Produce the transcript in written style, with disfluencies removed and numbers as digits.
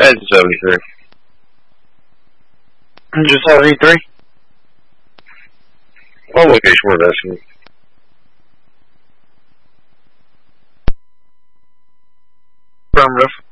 Madden 73. Just 73? What location we're asking? Affirmative.